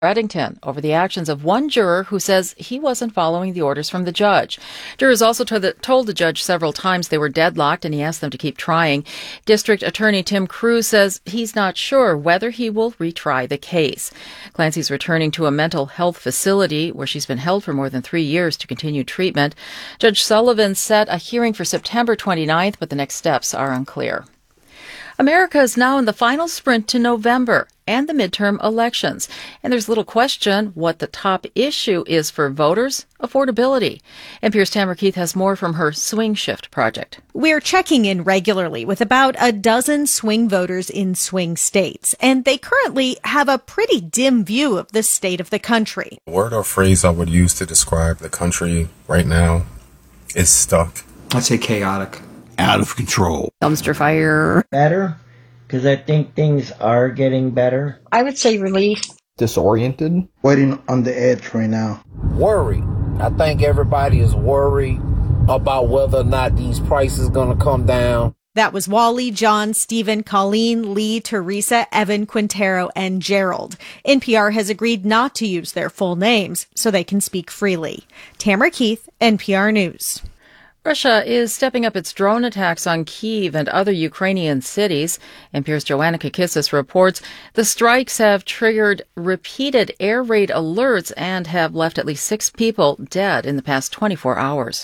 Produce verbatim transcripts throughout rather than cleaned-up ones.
Reddington over the actions of one juror who says he wasn't following the orders from the judge. Jurors also told the, told the judge several times they were deadlocked, and he asked them to keep trying. District Attorney Tim Cruz says he's not sure whether he will retry the case. Clancy's returning to a mental health facility where she's been held for more than three years to continue treatment. Judge Sullivan set a hearing for September twenty-ninth, but the next steps are unclear. America is now in the final sprint to November and the midterm elections. And there's little question what the top issue is for voters: affordability. N P R's Tamara Keith has more from her Swing Shift project. We're checking in regularly with about a dozen swing voters in swing states, and they currently have a pretty dim view of the state of the country. The word or phrase I would use to describe the country right now is stuck. I'd say chaotic. Out of control. Dumpster fire. Better, because I think things are getting better. I would say relief. Disoriented. Waiting on the edge right now. Worried. I think everybody is worried about whether or not these prices are going to come down. That was Wally, John, Stephen, Colleen, Lee, Teresa, Evan, Quintero, and Gerald. N P R has agreed not to use their full names so they can speak freely. Tamara Keith, N P R News. Russia is stepping up its drone attacks on Kyiv and other Ukrainian cities. N P R's Joanna Kakissis reports the strikes have triggered repeated air raid alerts and have left at least six people dead in the past twenty-four hours.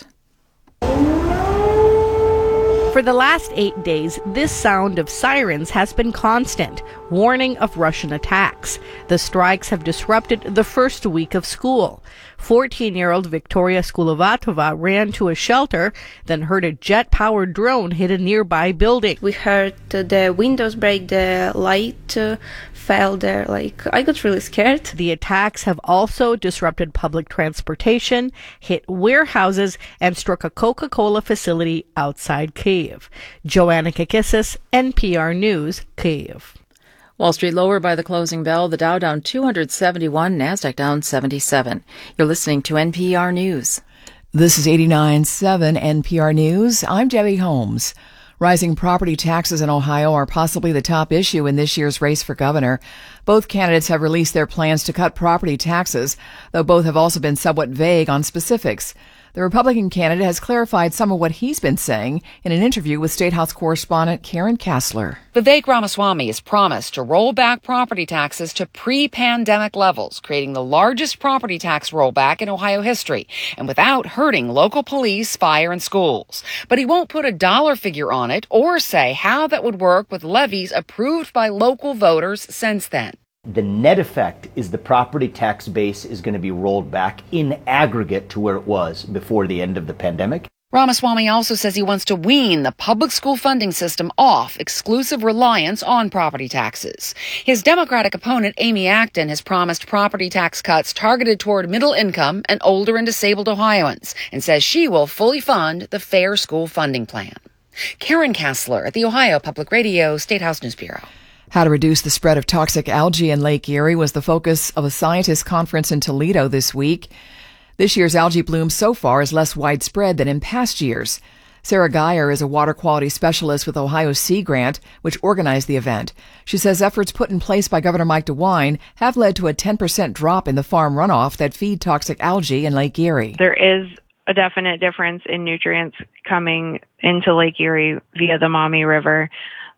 For the last eight days, this sound of sirens has been constant, warning of Russian attacks. The strikes have disrupted the first week of school. fourteen-year-old Victoria Skulovatova ran to a shelter, then heard a jet-powered drone hit a nearby building. We heard uh, the windows break, the light uh, fell there. Like, I got really scared. The attacks have also disrupted public transportation, hit warehouses, and struck a Coca-Cola facility outside Kyiv. Joanna Kakissis, N P R News, Kyiv. Wall Street lower by the closing bell. The Dow down two hundred seventy-one, NASDAQ down seventy-seven. You're listening to N P R News. This is eighty-nine point seven N P R News. I'm Debbie Holmes. Rising property taxes in Ohio are possibly the top issue in this year's race for governor. Both candidates have released their plans to cut property taxes, though both have also been somewhat vague on specifics. The Republican candidate has clarified some of what he's been saying in an interview with State House correspondent Karen Kassler. Vivek Ramaswamy has promised to roll back property taxes to pre-pandemic levels, creating the largest property tax rollback in Ohio history, and without hurting local police, fire, and schools. But he won't put a dollar figure on it or say how that would work with levies approved by local voters since then. The net effect is the property tax base is going to be rolled back in aggregate to where it was before the end of the pandemic. Ramaswamy also says he wants to wean the public school funding system off exclusive reliance on property taxes. His Democratic opponent, Amy Acton, has promised property tax cuts targeted toward middle-income and older and disabled Ohioans, and says she will fully fund the Fair School Funding Plan. Karen Kassler at the Ohio Public Radio State House News Bureau. How to reduce the spread of toxic algae in Lake Erie was the focus of a scientists' conference in Toledo this week. This year's algae bloom so far is less widespread than in past years. Sarah Geyer is a water quality specialist with Ohio's Sea Grant, which organized the event. She says efforts put in place by Governor Mike DeWine have led to a ten percent drop in the farm runoff that feed toxic algae in Lake Erie. There is a definite difference in nutrients coming into Lake Erie via the Maumee River.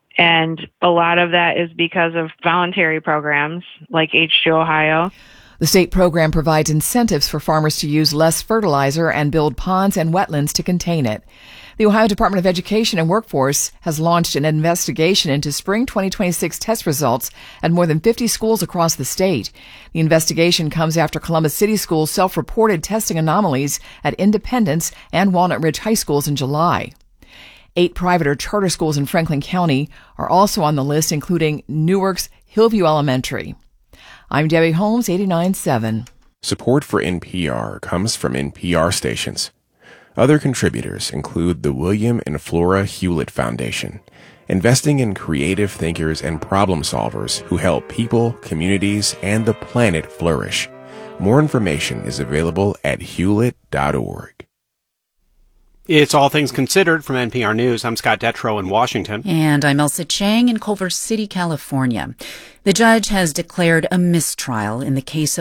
And a lot of that is because of voluntary programs like H two Ohio. The state program provides incentives for farmers to use less fertilizer and build ponds and wetlands to contain it. The Ohio Department of Education and Workforce has launched an investigation into spring twenty twenty-six test results at more than fifty schools across the state. The investigation comes after Columbus City Schools self-reported testing anomalies at Independence and Walnut Ridge High Schools in July. Eight private or charter schools in Franklin County are also on the list, including Newark's Hillview Elementary. I'm Debbie Holmes, eighty-nine point seven. Support for N P R comes from N P R stations. Other contributors include the William and Flora Hewlett Foundation, investing in creative thinkers and problem solvers who help people, communities, and the planet flourish. More information is available at hewlett dot org. It's All Things Considered from N P R News. I'm Scott Detrow in Washington. And I'm Elsa Chang in Culver City, California. The judge has declared a mistrial in the case of